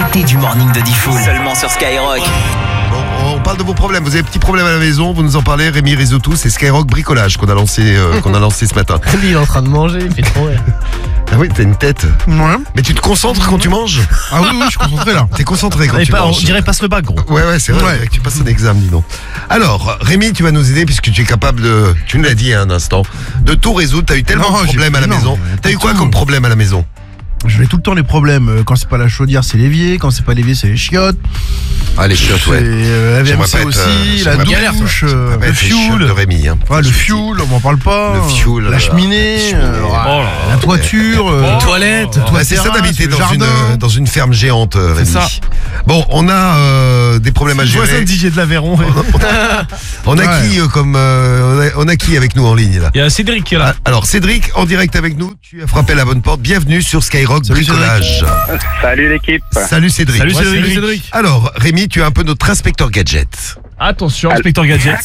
côté du morning de Diffoul. Seulement sur Skyrock. Bon, on parle de vos problèmes. Vous avez des petits problèmes à la maison, vous nous en parlez. Rémi résout tout. C'est Skyrock Bricolage qu'on a lancé ce matin. Lui, il est en train de manger, il fait trop rire. Ah oui, t'as une tête. Ouais. Mais tu te concentres quand tu manges? Ah oui, je suis concentré là. T'es concentré quand tu On manges. dirait passe le bac, gros. Ouais, c'est vrai. Ouais. Tu passes un examen, dis donc. Alors, Rémi, tu vas nous aider puisque tu es capable de, tu nous l'as dit un instant, de tout résoudre. T'as eu tellement de problèmes à la maison. T'as eu quoi comme problème à la maison? Je fais tout le temps les problèmes. Quand c'est pas la chaudière, c'est l'évier. Quand c'est pas l'évier, c'est les chiottes. Ah, les chiottes, ouais. C'est la J'aimerais VMC pas être, aussi, la j'aimerais pas douche, être le les chiottes fioul. de Rémi, hein. Ouais, le fioul, on m'en parle pas. Le fioul, la cheminée, la toiture, Toilette. Ouais, c'est ça terrasse, d'habiter le dans jardin. dans une ferme géante, Rémi. ça. Bon, on a des problèmes à gérer. Voisin de DJ de l'Aveyron. On a Ouais. qui on a qui avec nous en ligne là? Il y a Cédric qui est là. Alors Cédric en direct avec nous, tu as frappé à la bonne porte. Bienvenue sur Skyrock Salut, Bricolage. Salut l'équipe. Salut Cédric. Salut Ouais, Cédric. Cédric. Alors Rémi, tu es un peu notre inspecteur gadget. Attention, inspecteur Gadget.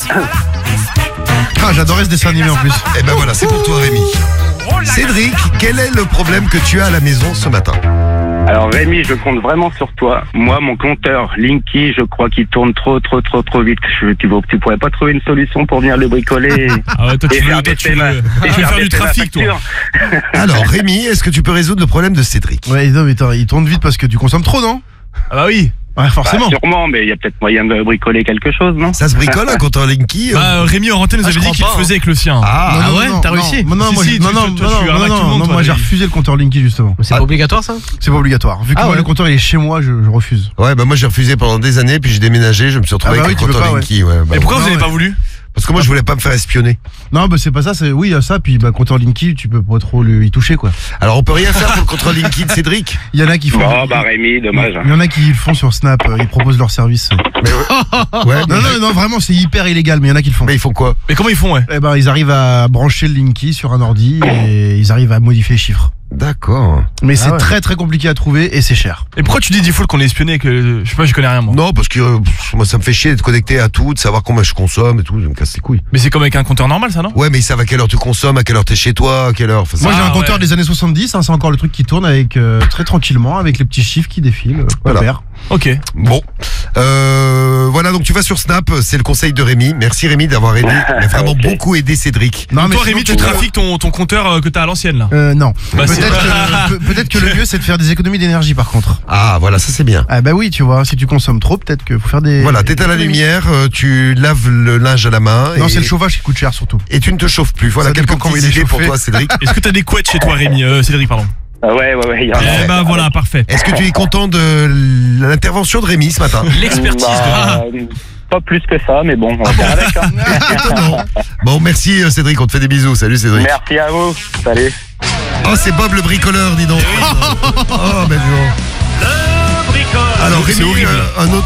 Ah, j'adorais ce dessin animé en plus. Et ben voilà, c'est pour toi Rémi. Cédric, quel est le problème que tu as à la maison ce matin? Alors Rémi, je compte vraiment sur toi. Moi, mon compteur Linky, je crois qu'il tourne trop vite. Tu pourrais pas trouver une solution pour venir le bricoler Ah ouais, toi et tu faire veux baisser ma faire du trafic, toi. facture. Alors Rémi, est-ce que tu peux résoudre le problème de Cédric? Ouais, non, mais attends, il tourne vite parce que tu consommes trop, non? Ah bah oui. Ouais, Bah, forcément. sûrement, mais il y a peut-être moyen de bricoler quelque chose, non? Ça se bricole un compteur Linky? Bah Rémi en antenne nous Ah, avait je dit crois qu'il le pas, faisait avec le sien. Ah, ouais, t'as réussi? Non, Si, moi, si, non, toi, non, tu arnaques tout le non, monde, toi, moi j'ai Rémi. refusé le compteur Linky justement. C'est pas obligatoire ça? C'est pas obligatoire. Vu que Ah moi ouais. le compteur il est chez moi, je refuse. ouais, bah moi j'ai refusé pendant des années, puis j'ai déménagé, je me suis retrouvé Ah bah avec oui, un tu peux compteur pas, Linky. Ouais, bah, Mais pourquoi Non, vous avez ouais. pas voulu? parce que moi je voulais pas me faire espionner. Non, bah c'est pas ça, c'est oui, il y a ça, puis bah compteur Linky, tu peux pas trop y toucher quoi. Alors on peut rien faire pour le contrôle Linky de Cédric? Il y en a qui font. Oh bah Rémi, dommage. Il y en a qui le font sur Snap, ils proposent leur service. Mais ouais, Non, vraiment, c'est hyper illégal, mais il y en a qui le font. mais ils font quoi? Mais comment ils font, ouais? Eh ben, ils arrivent à brancher le Linky sur un ordi et ils arrivent à modifier les chiffres. D'accord. Mais c'est ouais. très très compliqué à trouver et c'est cher. Et pourquoi tu dis Diffoul qu'on est espionné que je sais pas, je connais rien moi. Non, parce que moi ça me fait chier d'être connecté à tout, de savoir combien je consomme et tout, ça me casse les couilles. Mais c'est comme avec un compteur normal ça, non? Ouais, mais ils savent à quelle heure tu consommes, à quelle heure t'es chez toi, à quelle heure. Enfin, Moi j'ai un Ah, compteur ouais. des années 70, hein, c'est encore le truc qui tourne avec très tranquillement, avec les petits chiffres qui défilent. Voilà. Pépère. Ok. Bon, voilà, donc tu vas sur Snap, c'est le conseil de Rémi. Merci Rémi d'avoir aidé, mais vraiment Ok. beaucoup aidé Cédric. Non, Donc toi sinon, Rémi tu trafiques ton compteur que t'as à l'ancienne là. Non. Bah, c'est Peut-être que le mieux c'est de faire des économies d'énergie par contre. Ah, voilà, ça c'est bien. Ah bah oui, tu vois, si tu consommes trop, peut-être qu'il faut faire des. Voilà, t'éteins la économies. lumière, tu laves le linge à la main. Non, et, c'est le chauffage qui coûte cher surtout. et tu ne te chauffes plus. Voilà Ça quelques dépend comment petites il est idées pour chauffé. toi Cédric. Est-ce que t'as des couettes chez toi Rémi? Cédric pardon. Ouais, il y a Eh ben voilà, parfait. Est-ce que tu es content de l'intervention de Rémi ce matin? L'expertise Bah, pas plus que ça, mais bon, on va faire avec. Hein. Étonnant. Bon, merci Cédric, on te fait des bisous. Salut Cédric. Merci à vous. Salut. Oh, c'est Bob le bricoleur, dis donc. Oh, ben non. Alors C'est Rémi, horrible.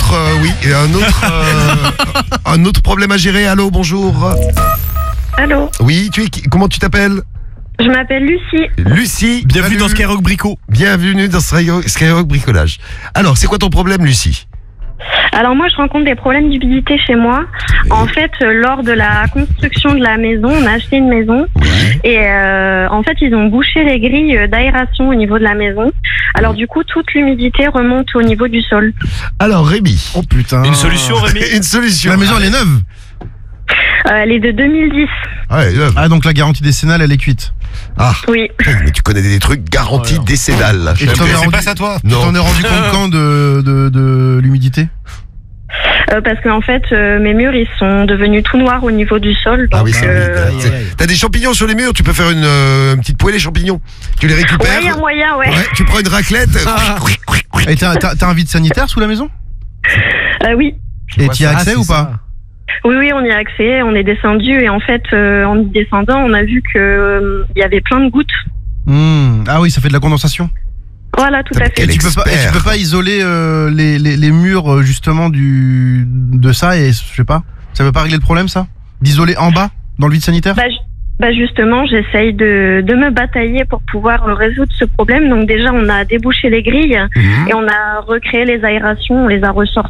un autre problème à gérer. Allô, bonjour. Allô, Oui, comment tu t'appelles? je m'appelle Lucie. Lucie. Bienvenue dans Skyrock Brico. Bienvenue dans Skyrock Bricolage. Alors, c'est quoi ton problème, Lucie? Alors moi, je rencontre des problèmes d'humidité chez moi. En fait, lors de la construction de la maison, on a acheté une maison et en fait, ils ont bouché les grilles d'aération au niveau de la maison. Alors du coup, toute l'humidité remonte au niveau du sol. Alors, Rémi. Oh putain. Une solution Rémi? Une solution. La maison elle est neuve. Elle est de 2010. Ouais, Ah donc la garantie décennale elle est cuite. Ah, Oui. mais tu connais des trucs garantis décédales. Et tu t'en es rendu, toi? tu t'en es rendu compte quand de l'humidité? Parce qu'en fait, mes murs, ils sont devenus tout noirs au niveau du sol. Ah Donc, oui, c'est T'as des champignons sur les murs, tu peux faire une petite poêlée champignons. Tu les récupères. ouais, il y a moyen, ouais. Ouais, tu prends une raclette. Et t'as un vide sanitaire sous la maison? Oui. Et t'y as accès ou pas? Oui, on y a accès. On est descendu et en fait, en y descendant, on a vu que il y avait plein de gouttes. Ah oui, ça fait de la condensation. Voilà, tout à fait. Quel Et tu peux pas isoler les murs justement de ça et je sais pas. Ça veut pas régler le problème ça? D'isoler en bas dans le vide sanitaire? Bah justement, j'essaye de me batailler pour pouvoir résoudre ce problème. Donc déjà, on a débouché les grilles et on a recréé les aérations, on les a ressorties.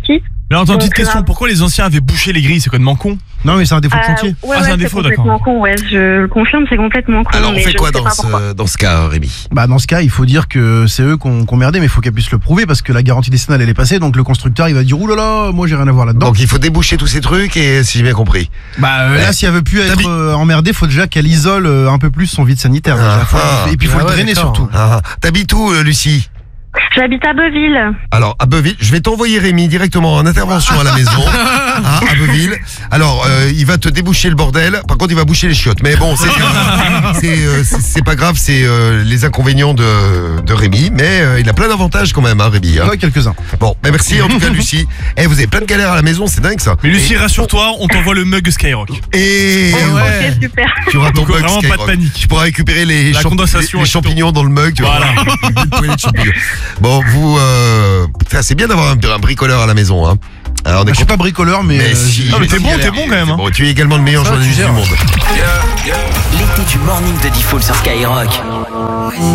Mais alors, attends, petite Donc, question, pourquoi les anciens avaient bouché les grilles? C'est complètement con. Non, mais c'est un défaut de chantier. Ouais, Ah, c'est un c'est défaut, complètement con, ouais, je le confirme, c'est complètement con. Alors, on mais fait je quoi sais pas pourquoi. dans ce cas, Rémi? Bah dans ce cas, il faut dire que c'est eux qu'on merdé, mais il faut qu'elle puisse le prouver parce que la garantie décennale elle est passée, donc le constructeur il va dire oulala, moi j'ai rien à voir là-dedans. Donc, il faut déboucher tous ces trucs, et si j'ai bien compris. Là, si elle veut plus être emmerdée, faut déjà qu'elle isole un peu plus son vide sanitaire. déjà. Et puis il faut le drainer surtout. T'habites où, Lucie? J'habite à Beuville. Alors, à Beuville, je vais t'envoyer Rémi directement en intervention à la maison, à Beuville. Alors, il va te déboucher le bordel. Par contre, il va boucher les chiottes. Mais bon, c'est pas grave, c'est les inconvénients de Rémi. Mais il a plein d'avantages quand même, Rémi. Ouais, quelques-uns. Bon, ben merci en tout cas, Lucie. Vous avez plein de galères à la maison, c'est dingue ça. Mais Lucie, rassure-toi, on t'envoie le mug Skyrock. Et Ok, super. tu auras ton Donc, mug vraiment pas de Skyrock. panique. Tu pourras récupérer les condensation les champignons dans le mug. Tu vois. Voilà. Une poignée de champignons. Bon, vous, c'est bien d'avoir un bricoleur à la maison, hein. Alors, on est Je suis pas bricoleur, mais si, Non, mais t'es bon quand même. Hein. Bon, tu es également le meilleur journaliste du monde. L'été du morning de Diffoul sur Skyrock.